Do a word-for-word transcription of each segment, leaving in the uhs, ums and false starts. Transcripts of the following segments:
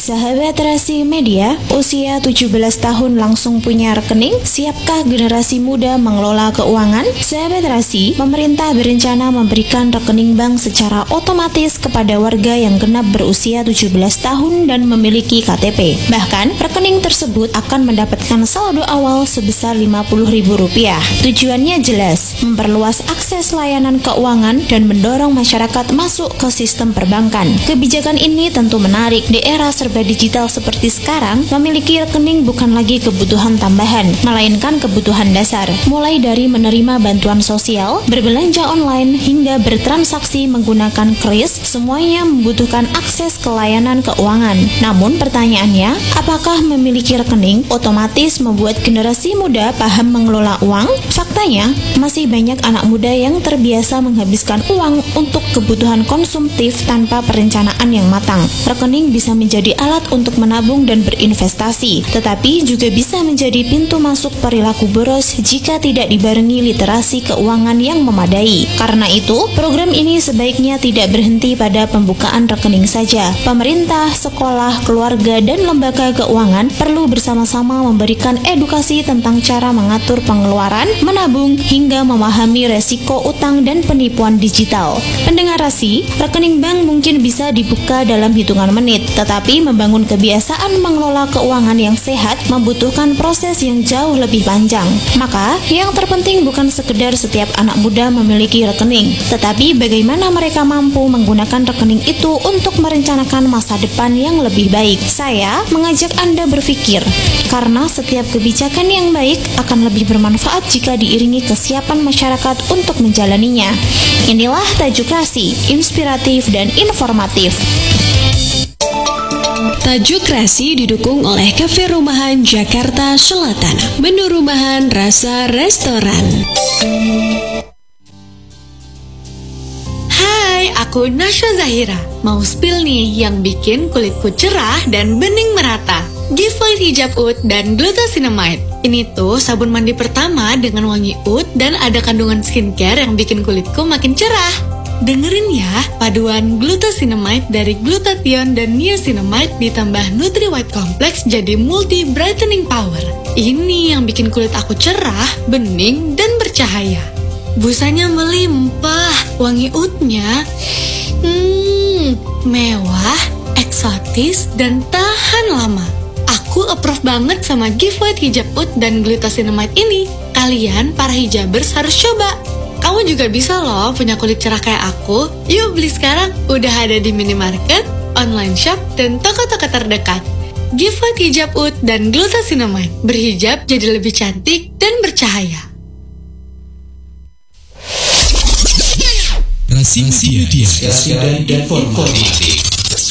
Sahabat Rasi Media, usia tujuh belas tahun langsung punya rekening? Siapkah generasi muda mengelola keuangan? Sahabat Rasi, pemerintah berencana memberikan rekening bank secara otomatis kepada warga yang genap berusia tujuh belas tahun dan memiliki K T P. Bahkan, rekening tersebut akan mendapatkan saldo awal sebesar lima puluh ribu rupiah. Tujuannya jelas, memperluas akses layanan keuangan dan mendorong masyarakat masuk ke sistem perbankan. Kebijakan ini tentu menarik di era serba digital seperti sekarang. Memiliki rekening bukan lagi kebutuhan tambahan, melainkan kebutuhan dasar. Mulai dari menerima bantuan sosial, berbelanja online, hingga bertransaksi menggunakan kris, semuanya membutuhkan akses ke layanan keuangan. Namun pertanyaannya, apakah memiliki rekening otomatis membuat generasi muda paham mengelola uang? Faktanya, masih banyak anak muda yang terbiasa menghabiskan uang untuk kebutuhan konsumtif tanpa perencanaan yang matang. Rekening bisa menjadi alat untuk menabung dan berinvestasi, tetapi juga bisa menjadi pintu masuk perilaku boros jika tidak dibarengi literasi keuangan yang memadai. Karena itu, program ini sebaiknya tidak berhenti pada pembukaan rekening saja. Pemerintah, sekolah, keluarga, dan lembaga keuangan perlu bersama-sama memberikan edukasi tentang cara mengatur pengeluaran, menabung, hingga memahami resiko utang dan penipuan digital. Pendengar Rasi, rekening bank mungkin bisa dibuka dalam hitungan menit, tetapi membangun kebiasaan mengelola keuangan yang sehat membutuhkan proses yang jauh lebih panjang. Maka, yang terpenting bukan sekedar setiap anak muda memiliki rekening, tetapi bagaimana mereka mampu menggunakan rekening itu untuk merencanakan masa depan yang lebih baik. Saya mengajak Anda berpikir, karena setiap kebijakan yang baik akan lebih bermanfaat jika diiringi kesiapan masyarakat untuk menjalaninya. Inilah Tajuk Rasi, inspiratif dan informatif. Tajuk Rasi didukung oleh Cafe Rumahan Jakarta Selatan. Menu rumahan rasa restoran. Hai, aku Nasya Zahira. Mau spill nih yang bikin kulitku cerah dan bening merata. Giveaway hijab oud dan glucosinamide. Ini tuh sabun mandi pertama dengan wangi oud dan ada kandungan skincare yang bikin kulitku makin cerah. Dengerin ya, paduan glucosinamide dari glutathione dan niacinamide ditambah Nutri White Complex jadi multi brightening power. Ini yang bikin kulit aku cerah, bening, dan bercahaya. Busanya melimpah, wangi oudnya hmm, mewah, eksotis, dan tahan lama. Aku approve banget sama giveaway hijab oud dan glucosinamide ini. Kalian, para hijabers, harus coba. Kamu juga bisa loh punya kulit cerah kayak aku. Yuk beli sekarang, udah ada di minimarket, online shop, dan toko-toko terdekat. Giveaway hijab oud dan glucosinamide. Berhijab jadi lebih cantik dan bercahaya. Rasi Media, inspiratif dan informatif.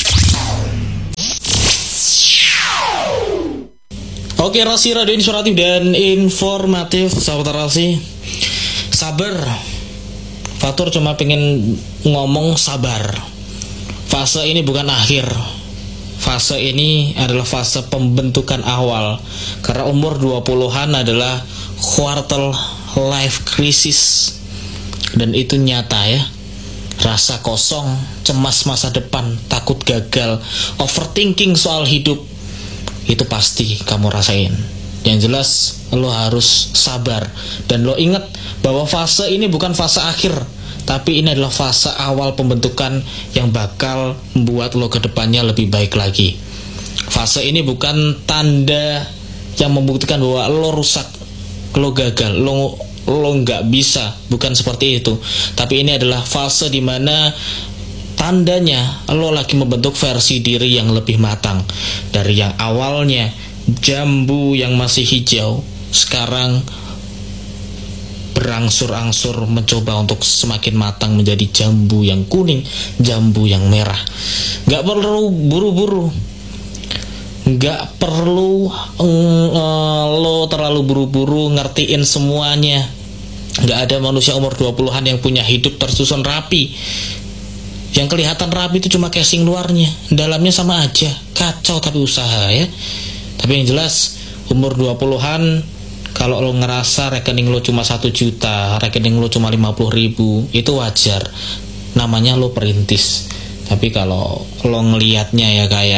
Oke, Rasi Radio inspiratif dan informatif, sahabat Rasi. Sabar. Fatur cuma pengen ngomong sabar. Fase ini bukan akhir. Fase ini adalah fase pembentukan awal. Karena umur dua puluhan adalah quarter life crisis. Dan itu nyata ya. Rasa kosong, cemas masa depan, takut gagal, overthinking soal hidup, itu pasti kamu rasain. Yang jelas lo harus sabar. Dan lo ingat bahwa fase ini bukan fase akhir, tapi ini adalah fase awal pembentukan yang bakal membuat lo ke depannya lebih baik lagi. Fase ini bukan tanda yang membuktikan bahwa lo rusak, lo gagal, lo lo nggak bisa. Bukan seperti itu. Tapi ini adalah fase dimana tandanya lo lagi membentuk versi diri yang lebih matang. Dari yang awalnya jambu yang masih hijau, sekarang berangsur-angsur mencoba untuk semakin matang menjadi jambu yang kuning, jambu yang merah. Gak perlu buru-buru, gak perlu uh, lo terlalu buru-buru ngertiin semuanya. Gak ada manusia umur dua puluhan yang punya hidup tersusun rapi. Yang kelihatan rapi itu cuma casing luarnya, dalamnya sama aja, kacau tapi usaha ya. Tapi yang jelas umur dua puluhan, kalau lo ngerasa rekening lo cuma satu juta, rekening lo cuma lima puluh ribu, itu wajar. Namanya lo perintis. Tapi kalau lo ngelihatnya ya kayak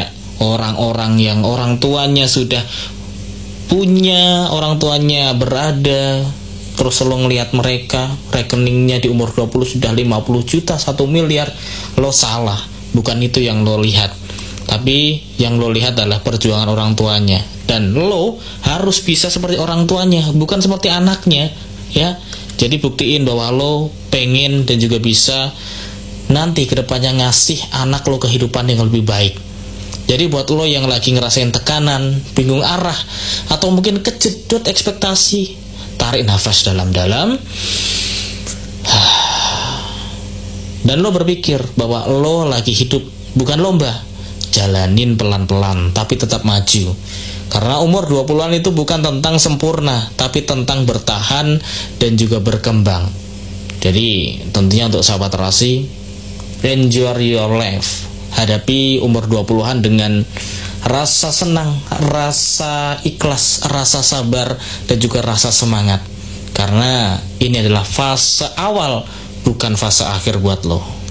orang-orang yang orang tuanya sudah punya, orang tuanya berada, terus lo ngelihat mereka rekeningnya di umur dua puluh sudah lima puluh juta, satu miliar, lo salah. Bukan itu yang lo lihat, tapi yang lo lihat adalah perjuangan orang tuanya. Dan lo harus bisa seperti orang tuanya, bukan seperti anaknya, ya. Jadi buktiin bahwa lo pengen dan juga bisa nanti kedepannya ngasih anak lo kehidupan yang lebih baik. Jadi buat lo yang lagi ngerasain tekanan, bingung arah, atau mungkin kejedot ekspektasi, tarik nafas dalam-dalam dan lo berpikir bahwa lo lagi hidup, bukan lomba. Jalanin pelan-pelan tapi tetap maju. Karena umur dua puluhan itu bukan tentang sempurna, tapi tentang bertahan dan juga berkembang. Jadi tentunya untuk sahabat terasi, enjoy your life. Hadapi umur dua puluhan dengan rasa senang, rasa ikhlas, rasa sabar, dan juga rasa semangat. Karena ini adalah fase awal, bukan fase akhir buat lo.